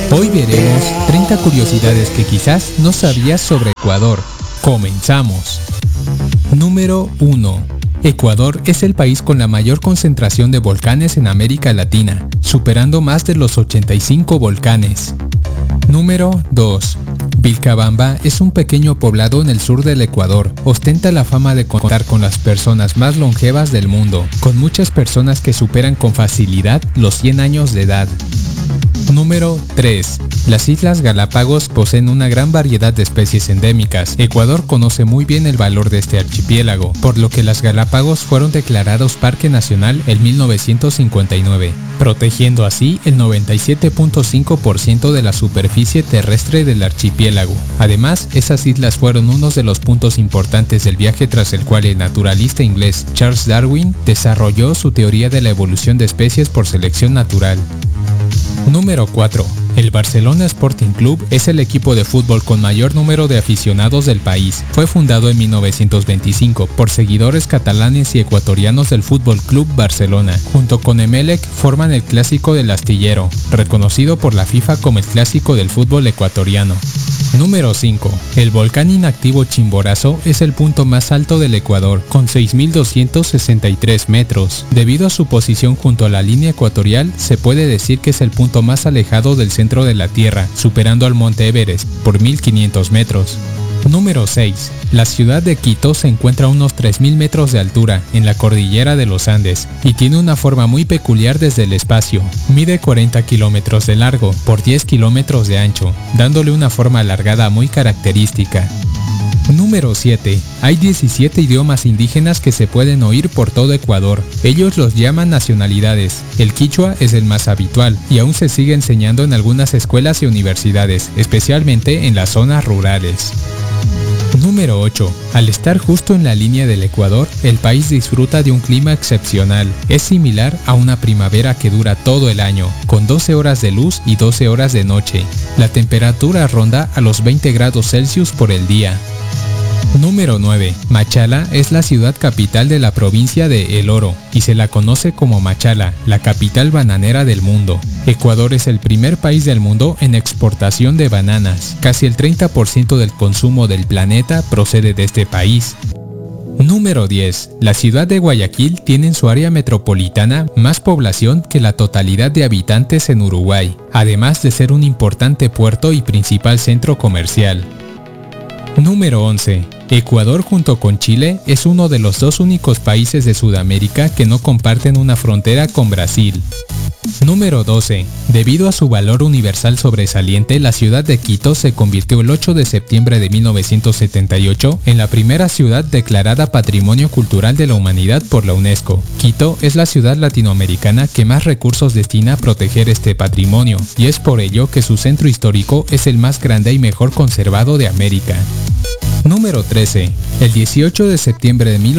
Hoy veremos 30 curiosidades que quizás no sabías sobre Ecuador. Comenzamos. Número 1. Ecuador es el país con la mayor concentración de volcanes en América Latina, superando más de los 85 volcanes. Número 2. Vilcabamba es un pequeño poblado en el sur del Ecuador. Ostenta la fama de contar con las personas más longevas del mundo, con muchas personas que superan con facilidad los 100 años de edad. Número 3. Las Islas Galápagos poseen una gran variedad de especies endémicas. Ecuador conoce muy bien el valor de este archipiélago, por lo que las Galápagos fueron declarados Parque Nacional en 1959, protegiendo así el 97.5% de la superficie terrestre del archipiélago. Además, esas islas fueron uno de los puntos importantes del viaje tras el cual el naturalista inglés Charles Darwin desarrolló su teoría de la evolución de especies por selección natural. Número 4. El Barcelona Sporting Club es el equipo de fútbol con mayor número de aficionados del país. Fue fundado en 1925 por seguidores catalanes y ecuatorianos del Fútbol Club Barcelona. Junto con Emelec forman el Clásico del Astillero, reconocido por la FIFA como el clásico del fútbol ecuatoriano. Número 5. El volcán inactivo Chimborazo es el punto más alto del Ecuador, con 6.263 metros. Debido a su posición junto a la línea ecuatorial, se puede decir que es el punto más alejado del centro de la Tierra, superando al Monte Everest por 1.500 metros. Número 6. La ciudad de Quito se encuentra a unos 3.000 metros de altura, en la cordillera de los Andes, y tiene una forma muy peculiar desde el espacio. Mide 40 kilómetros de largo por 10 kilómetros de ancho, dándole una forma alargada muy característica. Número 7. Hay 17 idiomas indígenas que se pueden oír por todo Ecuador. Ellos los llaman nacionalidades. El quichua es el más habitual y aún se sigue enseñando en algunas escuelas y universidades, especialmente en las zonas rurales. Número 8. Al estar justo en la línea del Ecuador, el país disfruta de un clima excepcional. Es similar a una primavera que dura todo el año, con 12 horas de luz y 12 horas de noche. La temperatura ronda a los 20 grados Celsius por el día. Número 9. Machala es la ciudad capital de la provincia de El Oro y se la conoce como Machala, la capital bananera del mundo. Ecuador es el primer país del mundo en exportación de bananas. Casi el 30% del consumo del planeta procede de este país. Número 10. La ciudad de Guayaquil tiene en su área metropolitana más población que la totalidad de habitantes en Uruguay, además de ser un importante puerto y principal centro comercial. Número 11. Ecuador junto con Chile es uno de los dos únicos países de Sudamérica que no comparten una frontera con Brasil. Número 12. Debido a su valor universal sobresaliente, la ciudad de Quito se convirtió el 8 de septiembre de 1978 en la primera ciudad declarada Patrimonio Cultural de la Humanidad por la UNESCO. Quito es la ciudad latinoamericana que más recursos destina a proteger este patrimonio, y es por ello que su centro histórico es el más grande y mejor conservado de América. Número 13. El 18 de septiembre de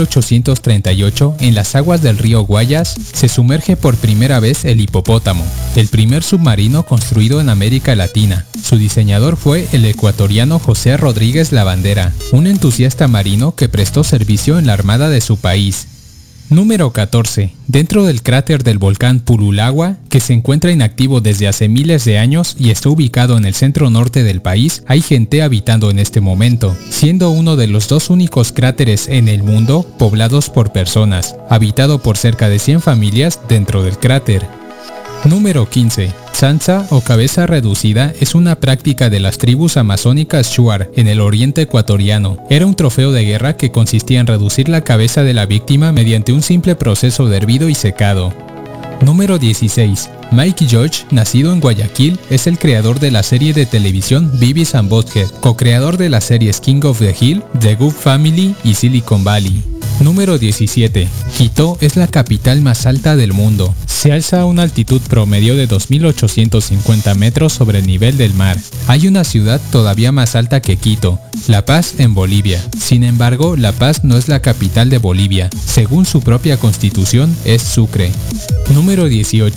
1838, en las aguas del río Guayas, se sumerge por primera vez el Hipopótamo, el primer submarino construido en América Latina. Su diseñador fue el ecuatoriano José Rodríguez Lavandera, un entusiasta marino que prestó servicio en la armada de su país. Número 14. Dentro del cráter del volcán Purulagua, que se encuentra inactivo desde hace miles de años y está ubicado en el centro norte del país, hay gente habitando en este momento, siendo uno de los dos únicos cráteres en el mundo poblados por personas, habitado por cerca de 100 familias dentro del cráter. Número 15. Sansa o cabeza reducida es una práctica de las tribus amazónicas Shuar en el oriente ecuatoriano. Era un trofeo de guerra que consistía en reducir la cabeza de la víctima mediante un simple proceso de hervido y secado. Número 16. Mike Judge, nacido en Guayaquil, es el creador de la serie de televisión Beavis and Butthead, co-creador de las series King of the Hill, The Good Family y Silicon Valley. Número 17. Quito es la capital más alta del mundo. Se alza a una altitud promedio de 2.850 metros sobre el nivel del mar. Hay una ciudad todavía más alta que Quito, La Paz en Bolivia. Sin embargo, La Paz no es la capital de Bolivia. Según su propia constitución, es Sucre. Número 18.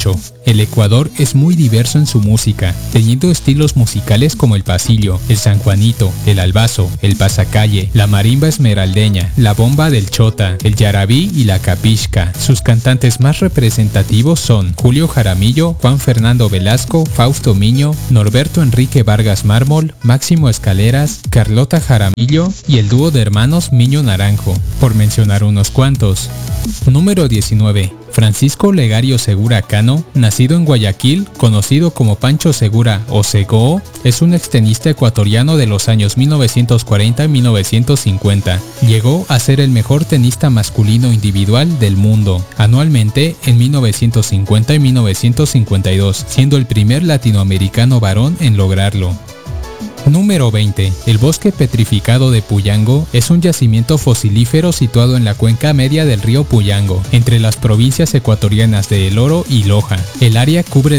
El Ecuador es muy diverso en su música, teniendo estilos musicales como el pasillo, el sanjuanito, el albazo, el pasacalle, la marimba esmeraldeña, la bomba del chota, el yarabí y la capixca. Sus cantantes más representativos son Julio Jaramillo, Juan Fernando Velasco, Fausto Miño, Norberto Enrique Vargas Mármol, Máximo Escaleras, Carlota Jaramillo y el dúo de hermanos Miño Naranjo, por mencionar unos cuantos. Número 19. Francisco Legario Segura Cano, nacido en Guayaquil, conocido como Pancho Segura o Segoo, es un extenista ecuatoriano de los años 1940 y 1950. Llegó a ser el mejor tenista masculino individual del mundo, anualmente en 1950 y 1952, siendo el primer latinoamericano varón en lograrlo. Número 20. El bosque petrificado de Puyango es un yacimiento fosilífero situado en la cuenca media del río Puyango, entre las provincias ecuatorianas de El Oro y Loja. El área cubre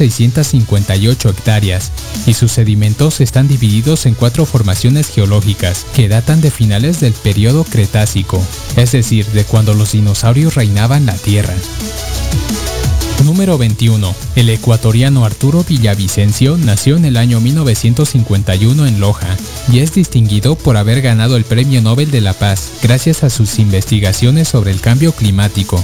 2.658 hectáreas y sus sedimentos están divididos en 4 formaciones geológicas que datan de finales del periodo Cretácico, es decir, de cuando los dinosaurios reinaban la Tierra. Número 21. El ecuatoriano Arturo Villavicencio nació en el año 1951 en Loja y es distinguido por haber ganado el Premio Nobel de la Paz gracias a sus investigaciones sobre el cambio climático.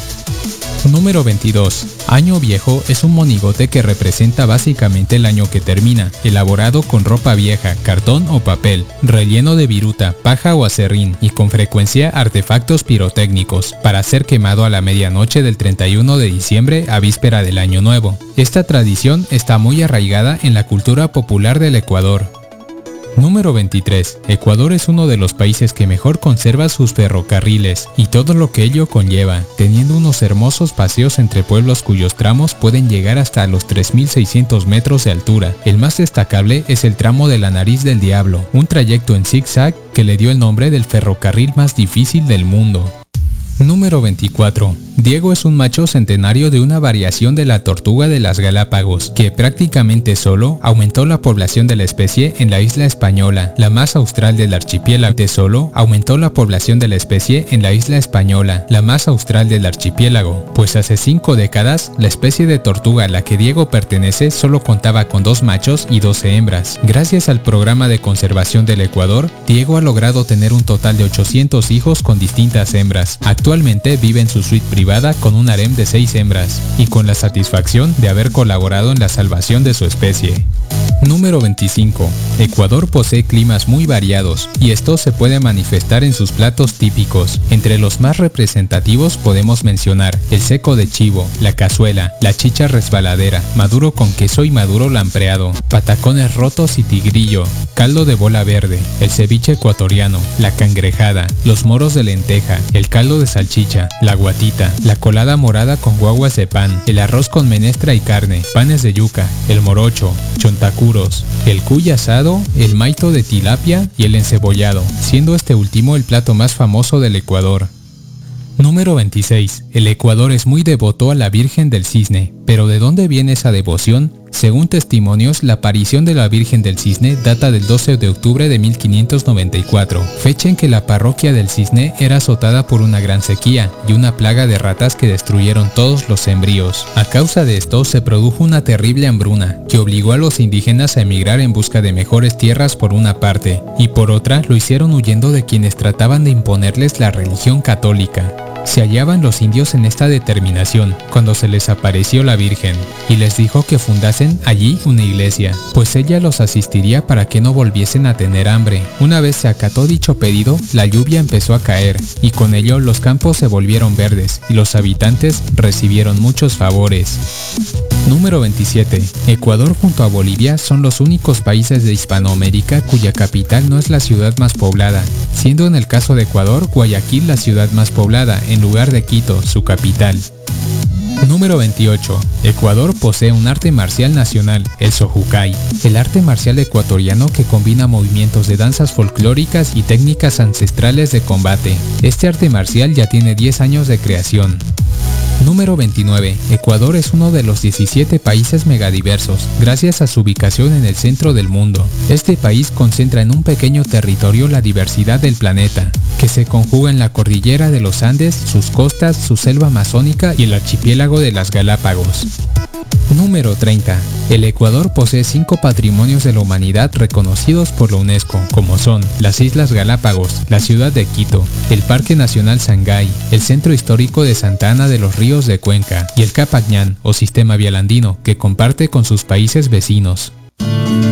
Número 22. Año Viejo es un monigote que representa básicamente el año que termina, elaborado con ropa vieja, cartón o papel, relleno de viruta, paja o acerrín y con frecuencia artefactos pirotécnicos, para ser quemado a la medianoche del 31 de diciembre a víspera del Año Nuevo. Esta tradición está muy arraigada en la cultura popular del Ecuador. Número 23. Ecuador es uno de los países que mejor conserva sus ferrocarriles y todo lo que ello conlleva, teniendo unos hermosos paseos entre pueblos cuyos tramos pueden llegar hasta los 3.600 metros de altura. El más destacable es el tramo de la Nariz del Diablo, un trayecto en zigzag que le dio el nombre del ferrocarril más difícil del mundo. Número 24. Diego es un macho centenario de una variación de la tortuga de las Galápagos, que prácticamente solo aumentó la población de la especie en la isla Española, la más austral del archipiélago. Aumentó la población de la especie en la isla Española, la más austral del archipiélago, pues hace 5 décadas la especie de tortuga a la que Diego pertenece solo contaba con 2 machos y 12 hembras. Gracias al programa de conservación del Ecuador, Diego ha logrado tener un total de 800 hijos con distintas hembras. Actualmente vive en su suite privada con un harem de 6 hembras y con la satisfacción de haber colaborado en la salvación de su especie. Número 25. Ecuador posee climas muy variados y esto se puede manifestar en sus platos típicos. Entre los más representativos podemos mencionar el seco de chivo, la cazuela, la chicha resbaladera, maduro con queso y maduro lampreado, patacones rotos y tigrillo, caldo de bola verde, el ceviche ecuatoriano, la cangrejada, los moros de lenteja, el caldo de salchicha, la guatita, la colada morada con guaguas de pan, el arroz con menestra y carne, panes de yuca, el morocho, chontacuros, el cuy asado, el maito de tilapia y el encebollado, siendo este último el plato más famoso del Ecuador. Número 26. El Ecuador es muy devoto a la Virgen del Cisne, pero ¿de dónde viene esa devoción? Según testimonios, la aparición de la Virgen del Cisne data del 12 de octubre de 1594, fecha en que la parroquia del Cisne era azotada por una gran sequía y una plaga de ratas que destruyeron todos los sembríos. A causa de esto se produjo una terrible hambruna que obligó a los indígenas a emigrar en busca de mejores tierras por una parte, y por otra lo hicieron huyendo de quienes trataban de imponerles la religión católica. Se hallaban los indios en esta determinación cuando se les apareció la Virgen y les dijo que fundasen allí una iglesia, pues ella los asistiría para que no volviesen a tener hambre. Una vez se acató dicho pedido, la lluvia empezó a caer y con ello los campos se volvieron verdes y los habitantes recibieron muchos favores. Número 27. Ecuador junto a Bolivia son los únicos países de Hispanoamérica cuya capital no es la ciudad más poblada, siendo en el caso de Ecuador, Guayaquil la ciudad más poblada, en lugar de Quito, su capital. Número 28. Ecuador posee un arte marcial nacional, el Sojucay, el arte marcial ecuatoriano que combina movimientos de danzas folclóricas y técnicas ancestrales de combate. Este arte marcial ya tiene 10 años de creación. Número 29. Ecuador es uno de los 17 países megadiversos, gracias a su ubicación en el centro del mundo. Este país concentra en un pequeño territorio la diversidad del planeta, que se conjuga en la cordillera de los Andes, sus costas, su selva amazónica y el archipiélago de las Galápagos. Número 30. El Ecuador posee 5 patrimonios de la humanidad reconocidos por la UNESCO, como son las Islas Galápagos, la ciudad de Quito, el Parque Nacional Sangay, el Centro Histórico de Santa Ana de los Ríos de Cuenca y el Capañán o Sistema Vial Andino, que comparte con sus países vecinos.